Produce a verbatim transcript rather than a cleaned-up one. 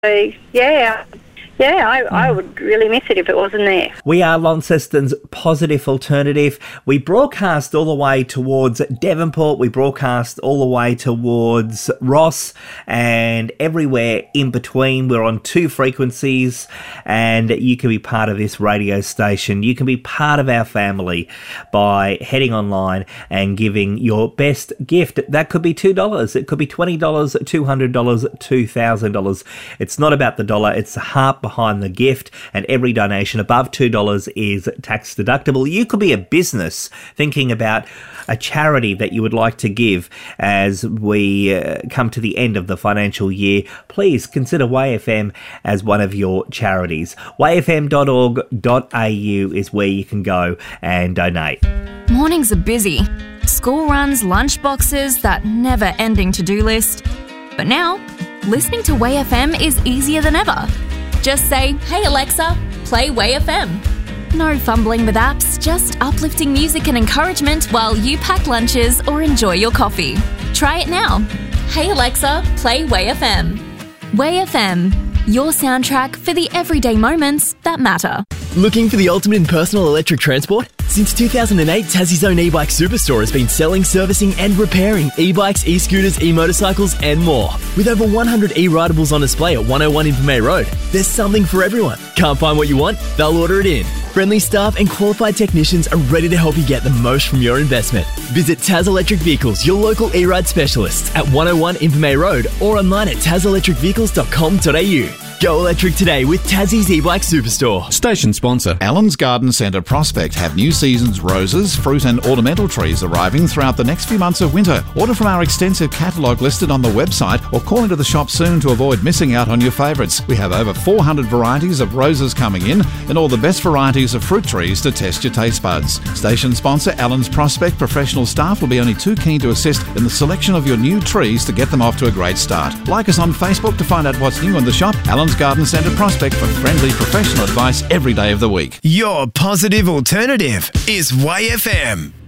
So, yeah, yeah, I, mm. I would really miss it if it wasn't there. We are Launceston's positive alternative. We broadcast all the way towards Devonport. We broadcast all the way towards Ross and everywhere in between. We're on two frequencies, and you can be part of this radio station. You can be part of our family by heading online and giving your best gift. That could be two dollars. It could be twenty dollars, two hundred dollars, two thousand dollars. It's not about the dollar. It's the heart behind the gift, and every donation above two dollars is tax deductible. You could be a business thinking about a charity that you would like to give as we uh, come to the end of the financial year. Please consider Way F M as one of your charities. way f m dot org dot a u is where you can go and donate. Mornings are busy. School runs, lunch boxes, that never-ending to-do list. But now, listening to Way F M is easier than ever. Just say, "Hey Alexa, play Way F M." No fumbling with apps, just uplifting music and encouragement while you pack lunches or enjoy your coffee. Try it now. Hey Alexa, play Way F M. Way F M, your soundtrack for the everyday moments that matter. Looking for the ultimate in personal electric transport? Since two thousand eight, Tassie's own e-bike superstore has been selling, servicing and repairing e-bikes, e-scooters, e-motorcycles and more. With over one hundred e-ridables on display at one oh one Invermay Road, there's something for everyone. Can't find what you want? They'll order it in. Friendly staff and qualified technicians are ready to help you get the most from your investment. Visit Taz Electric Vehicles, your local e-ride specialists at one oh one Invermay Road or online at taz electric vehicles dot com dot a u. Go electric today with Tassie's e-bike superstore. Station sponsor Allen's Garden Centre Prospect have new season's roses, fruit and ornamental trees arriving throughout the next few months of winter. Order from our extensive catalogue listed on the website or call into the shop soon to avoid missing out on your favourites. We have over four hundred varieties of roses coming in and all the best varieties of fruit trees to test your taste buds. Station sponsor Allen's Prospect professional staff will be only too keen to assist in the selection of your new trees to get them off to a great start. Like us on Facebook to find out what's new in the shop. Allen's Garden Centre Prospect for friendly professional advice every day of the week. Your positive alternative is Way F M.